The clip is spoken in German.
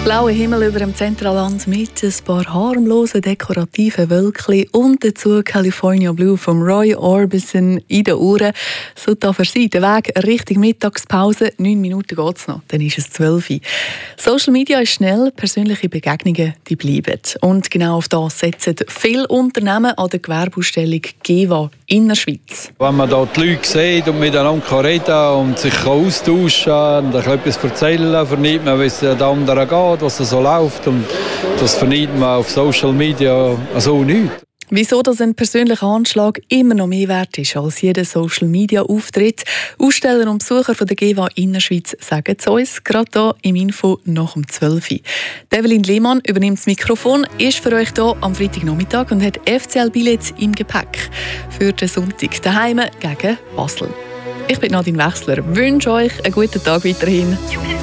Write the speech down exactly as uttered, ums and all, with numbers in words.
Blauer Himmel über dem Zentralland mit ein paar harmlosen dekorativen Wölkchen und dazu California Blue von Roy Orbison in den Ohren. So darf er sein. Der Weg Richtung Mittagspause. Neun Minuten geht es noch, dann ist es zwölf Uhr. Social Media ist schnell, persönliche Begegnungen die bleiben. Und genau auf das setzen viele Unternehmen an der Gewerbeausstellung GEWA Innerschweiz. Wenn man da die Leute sieht und miteinander reden und sich austauschen kann und etwas erzählen, vernimmt man, wie es den anderen geht, was so läuft. Und das vernimmt man auf Social Media so nicht. Wieso das ein persönlicher Anschlag immer noch mehr wert ist als jeder Social-Media-Auftritt? Aussteller und Besucher von der GEWA Innerschweiz sagen es uns, gerade hier im Info nach dem zwölf Uhr. Evelyn Lehmann übernimmt das Mikrofon, ist für euch hier am Freitagnachmittag und hat F C L-Billets im Gepäck für den Sonntag daheim gegen Basel. Ich bin Nadine Wechsler, wünsche euch einen guten Tag weiterhin.